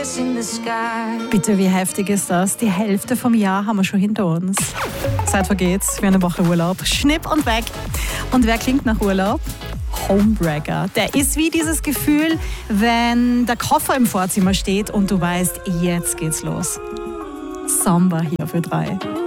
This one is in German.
Bitte, wie heftig ist das? Die Hälfte vom Jahr haben wir schon hinter uns. Zeit vergeht's, wie eine Woche Urlaub. Schnipp und weg. Und wer klingt nach Urlaub? Homebreaker. Der ist wie dieses Gefühl, wenn der Koffer im Vorzimmer steht und du weißt, jetzt geht's los. Samba hier für 3.